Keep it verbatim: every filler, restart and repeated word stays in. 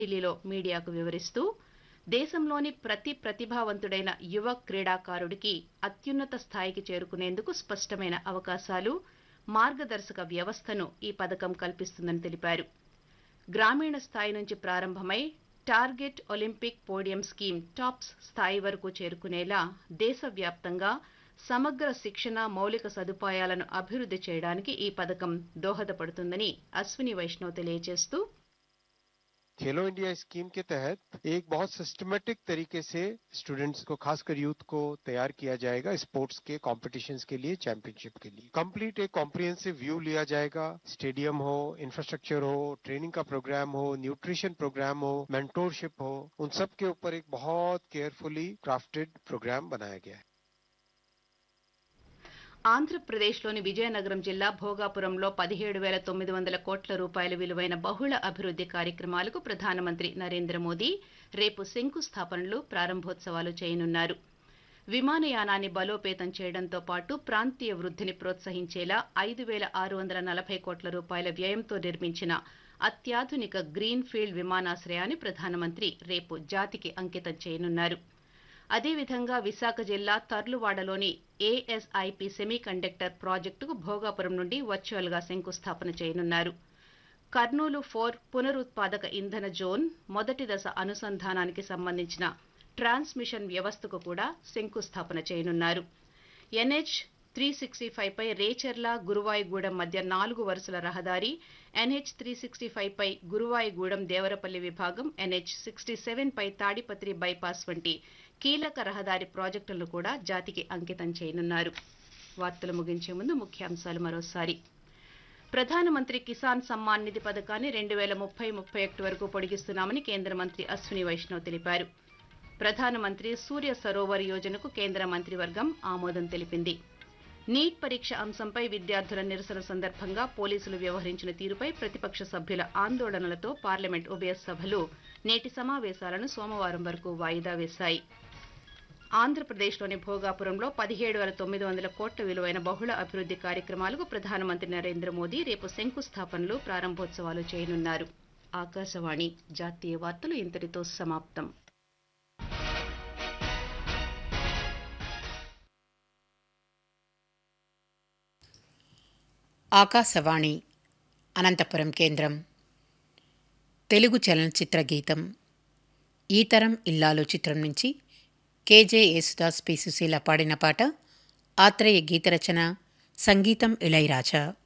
ఢిల్లీలో మీడియాకు వివరిస్తూ దేశంలోని ప్రతి ప్రతిభావంతుడైన యువ క్రీడాకారుడికి అత్యున్నత స్థాయికి చేరుకునేందుకు స్పష్టమైన అవకాశాలు, మార్గదర్శక వ్యవస్థను ఈ పథకం కల్పిస్తుందని తెలిపారు. గ్రామీణ స్థాయి నుంచి ప్రారంభమై target Olympic podium scheme tops స్థాయి వరకు చేరుకునేలా దేశవ్యాప్తంగా సమగ్ర శిక్షణ, మౌలిక సదుపాయాలను అభివృద్ధి చేయడానికి ఈ పథకం దోహదపడుతుందని అశ్విని వైష్ణవ్ తెలియజేస్తూ, खेलो इंडिया स्कीम के तहत एक बहुत सिस्टमेटिक तरीके से स्टूडेंट्स को, खासकर यूथ को तैयार किया जाएगा स्पोर्ट्स के कॉम्पिटिशन्स के लिए, चैंपियनशिप के लिए। कंप्लीट एक कॉम्प्रिहेंसिव व्यू लिया जाएगा। स्टेडियम हो, इंफ्रास्ट्रक्चर हो, ट्रेनिंग का प्रोग्राम हो, न्यूट्रिशन प्रोग्राम हो, मेंटोरशिप हो, उन सब के ऊपर एक बहुत केयरफुली क्राफ्टेड प्रोग्राम बनाया गया है। ఆంధ్రప్రదేశ్లోని విజయనగరం జిల్లా భోగాపురంలో పదిహేడు వేల తొమ్మిది వందల కోట్ల రూపాయల విలువైన బహుళ అభివృద్ధి కార్యక్రమాలకు ప్రధానమంత్రి నరేంద్ర మోదీ రేపు శంకుస్థాపనలు, ప్రారంభోత్సవాలు చేయనున్నారు. విమానయానాన్ని బలోపేతం చేయడంతో పాటు ప్రాంతీయ వృద్ధిని ప్రోత్సహించేలా ఐదు వేల ఆరు వందల నలభై కోట్ల రూపాయల వ్యయంతో నిర్మించిన అత్యాధునిక గ్రీన్ ఫీల్డ్ విమానాశ్రయాన్ని ప్రధానమంత్రి రేపు జాతికి అంకితం చేయనున్నారు. అదేవిధంగా విశాఖ జిల్లా తర్లువాడలోని ఏఎస్ఐపి సెమీ కండక్టర్ ప్రాజెక్టుకు భోగాపురం నుండి వర్చువల్ గా శంకుస్థాపన చేయనున్నారు. కర్నూలు ఫోర్ పునరుత్పాదక ఇంధన జోన్ మొదటి దశ అనుసంధానానికి సంబంధించిన ట్రాన్స్మిషన్ వ్యవస్థకు కూడా శంకుస్థాపన చేయనున్నారు. NH three sixty five pi Recherla, Guruvaigudem మధ్య నాలుగు వరుసల రహదారి, NH three sixty five pi Guruvaigudem Devarapalli విభాగం, ఎన్హెచ్ సిక్స్టీ సెవెన్ పై తాడిపత్రి బైపాస్ వంటి కీలక రహదారి ప్రాజెక్టులను కూడా జాతికి అంకితం చేయనున్నారు. వార్తలు ముగించే ముందు ముఖ్యాంశాలు మరోసారి. ప్రధానమంత్రి కిసాన్ సమ్మాన్ నిధి పథకాన్ని రెండు వేల ముప్పై ముప్పై ఒకటి వరకు పొడిగిస్తున్నామని కేంద్ర మంత్రి అశ్విని వైష్ణవ్ తెలిపారు. ప్రధానమంత్రి సూర్య సరోవర్ యోజనకు కేంద్ర మంత్రివర్గం ఆమోదం తెలిపింది. నీట్ పరీక్ష అంశంపై విద్యార్థుల నిరసన సందర్భంగా పోలీసులు వ్యవహరించిన తీరుపై ప్రతిపక్ష సభ్యుల ఆందోళనలతో పార్లమెంట్ ఉభయ సభలు నేటి సమావేశాలను సోమవారం వరకు వాయిదా వేశాయి. ఆంధ్రప్రదేశ్లోని భోగాపురంలో పదిహేడు వేల తొమ్మిది వందల కోట్ల విలువైన బహుళ అభివృద్ధి కార్యక్రమాలకు ప్రధానమంత్రి నరేంద్ర మోదీ రేపు శంకుస్థాపనలు, ప్రారంభోత్సవాలు చేయనున్నారు. ఆకాశవాణి జాతీయ వార్తలు ఇంతటితో సమాప్తం. ఆకాశవాణి అనంతపురం కేంద్రం. తెలుగు చలనచిత్ర గీతం ఈ తరం ఇల్లాలు చిత్రం నుంచి కేజే యేసుదాస్, పి సుశీల పాడిన పాట. ఆత్రేయ గీతరచన, సంగీతం ఇళయరాజా.